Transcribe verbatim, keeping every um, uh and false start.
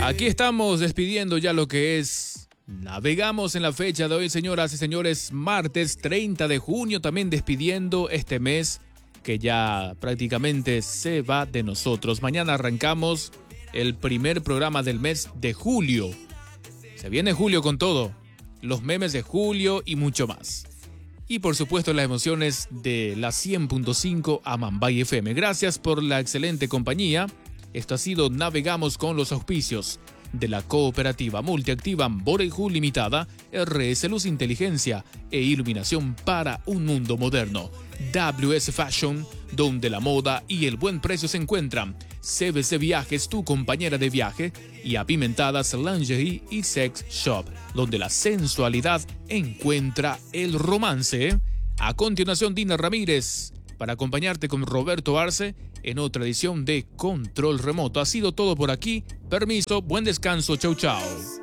Aquí estamos despidiendo ya lo que es. Navegamos en la fecha de hoy, señoras y señores, martes treinta de junio, también despidiendo este mes que ya prácticamente se va de nosotros. Mañana arrancamos el primer programa del mes de julio. Se viene julio con todo, los memes de julio y mucho más. Y por supuesto las emociones de la cien punto cinco Amambay F M. Gracias por la excelente compañía. Esto ha sido Navegamos con los auspicios de la cooperativa multiactiva Boreju Limitada, R S Luz Inteligencia e Iluminación para un mundo moderno. W S Fashion, donde la moda y el buen precio se encuentran. C B C Viajes, tu compañera de viaje. Y Apimentadas Lingerie y Sex Shop, donde la sensualidad encuentra el romance. A continuación, Dina Ramírez, para acompañarte con Roberto Arce en otra edición de Control Remoto. Ha sido todo por aquí. Permiso, buen descanso, chau chau.